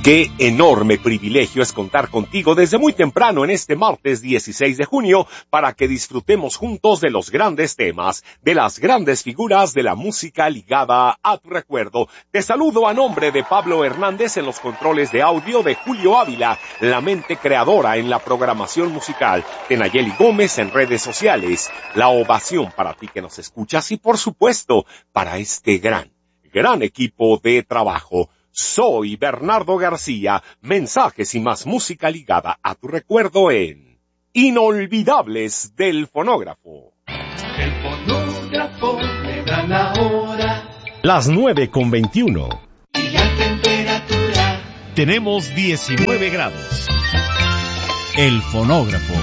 Qué enorme privilegio es contar contigo desde muy temprano en este martes 16 de junio para que disfrutemos juntos de los grandes temas, de las grandes figuras de la música ligada a tu recuerdo. Te saludo a nombre de Pablo Hernández en los controles de audio, de Julio Ávila, la mente creadora en la programación musical, de Nayeli Gómez en redes sociales. La ovación para ti que nos escuchas y por supuesto para este gran equipo de trabajo. Soy Bernardo García, mensajes y más música ligada a tu recuerdo en Inolvidables del Fonógrafo. El fonógrafo me da la hora. Las 9:21. Y la temperatura. Tenemos 19 grados. El fonógrafo.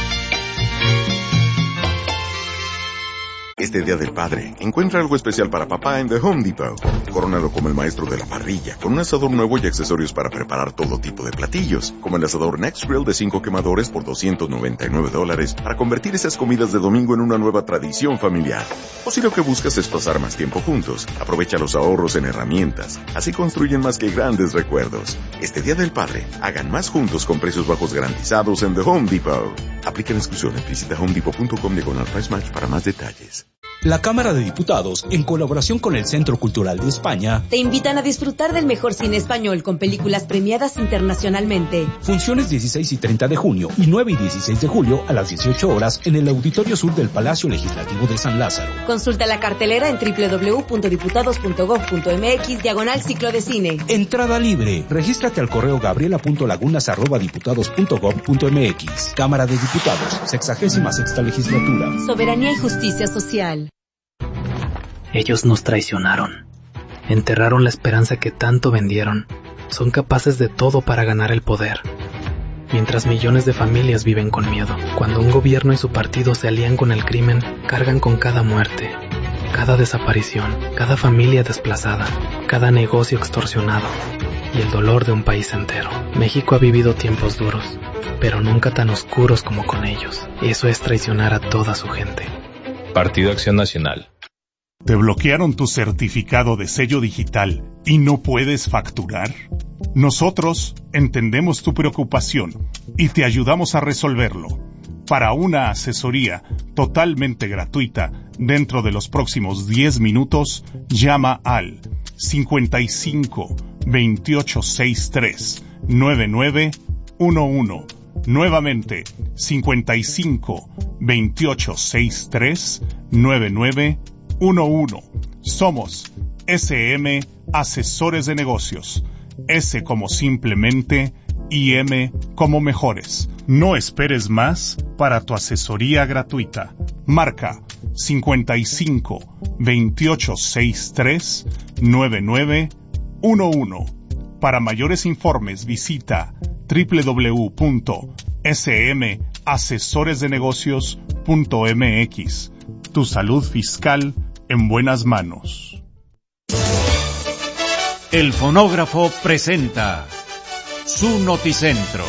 Este Día del Padre, encuentra algo especial para papá en The Home Depot. Corónalo como el maestro de la parrilla, con un asador nuevo y accesorios para preparar todo tipo de platillos, como el asador Next Grill de 5 quemadores por $299 para convertir esas comidas de domingo en una nueva tradición familiar. O si lo que buscas es pasar más tiempo juntos, aprovecha los ahorros en herramientas. Así construyen más que grandes recuerdos. Este Día del Padre, hagan más juntos con precios bajos garantizados en The Home Depot. Aplican exclusiones. Visita homedepot.com/price match para más detalles. La Cámara de Diputados, en colaboración con el Centro Cultural de España, te invitan a disfrutar del mejor cine español con películas premiadas internacionalmente. Funciones 16 y 30 de junio y 9 y 16 de julio a las 18 horas en el Auditorio Sur del Palacio Legislativo de San Lázaro. Consulta la cartelera en www.diputados.gov.mx/ciclo de cine. Entrada libre. Regístrate al correo gabriela.lagunas@diputados.gov.mx. Cámara de Diputados, 66ª Legislatura. Soberanía y justicia social. Ellos nos traicionaron. Enterraron la esperanza que tanto vendieron. Son capaces de todo para ganar el poder. Mientras millones de familias viven con miedo. Cuando un gobierno y su partido se alían con el crimen, cargan con cada muerte, cada desaparición, cada familia desplazada, cada negocio extorsionado y el dolor de un país entero. México ha vivido tiempos duros, pero nunca tan oscuros como con ellos. Eso es traicionar a toda su gente. Partido Acción Nacional. ¿Te bloquearon tu certificado de sello digital y no puedes facturar? Nosotros entendemos tu preocupación y te ayudamos a resolverlo. Para una asesoría totalmente gratuita dentro de los próximos 10 minutos, llama al 55 28 63 9911. Nuevamente, 55 28 63 9911. Somos SM Asesores de Negocios. S como simplemente y M como mejores. No esperes más para tu asesoría gratuita. Marca 55 28 63 9911. Para mayores informes visita www.smasesoresdenegocios.mx. Tu salud fiscal en buenas manos. El fonógrafo presenta su noticentro.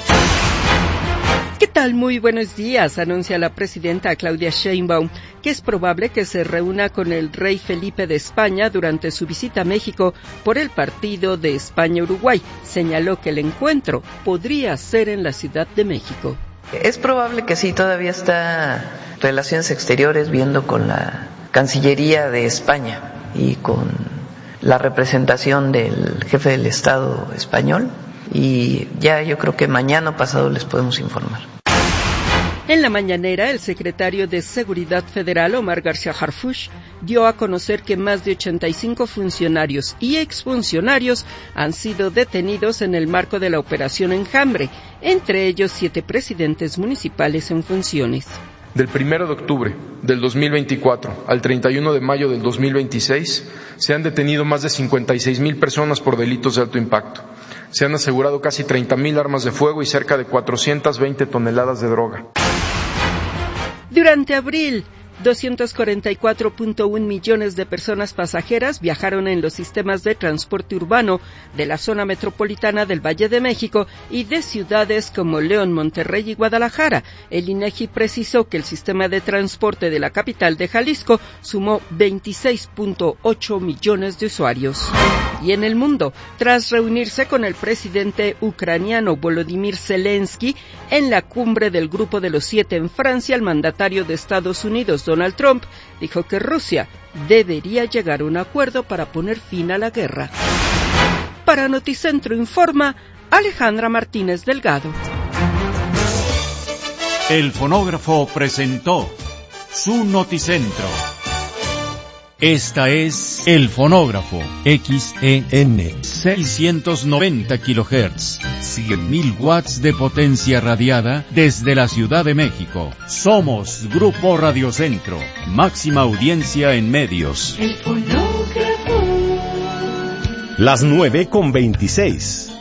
¿Qué tal? Muy buenos días. Anuncia la presidenta Claudia Sheinbaum que es probable que se reúna con el rey Felipe de España durante su visita a México por el partido de España-Uruguay. Señaló que el encuentro podría ser en la Ciudad de México. Es probable que sí, todavía está Relaciones Exteriores viendo con la Cancillería de España y con la representación del jefe del Estado español, y ya yo creo que mañana o pasado les podemos informar. En la mañanera, el secretario de Seguridad Federal, Omar García Harfuch, dio a conocer que más de 85 funcionarios y exfuncionarios han sido detenidos en el marco de la Operación Enjambre, entre ellos 7 presidentes municipales en funciones. Del 1 de octubre del 2024 al 31 de mayo del 2026 se han detenido más de 56,000 personas por delitos de alto impacto. Se han asegurado casi 30,000 armas de fuego y cerca de 420 toneladas de droga. Durante abril, 244.1 millones de personas pasajeras viajaron en los sistemas de transporte urbano de la zona metropolitana del Valle de México y de ciudades como León, Monterrey y Guadalajara. El INEGI precisó que el sistema de transporte de la capital de Jalisco sumó 26.8 millones de usuarios. Y en el mundo, tras reunirse con el presidente ucraniano Volodymyr Zelensky en la cumbre del Grupo de los 7 en Francia, el mandatario de Estados Unidos, Donald Trump, dijo que Rusia debería llegar a un acuerdo para poner fin a la guerra. Para Noticentro informa Alejandra Martínez Delgado. El fonógrafo presentó su Noticentro. Esta es El Fonógrafo, XEN 690 kHz, 100.000 watts de potencia radiada desde la Ciudad de México. Somos Grupo Radio Centro, máxima audiencia en medios. El fonógrafo. Las 9:26.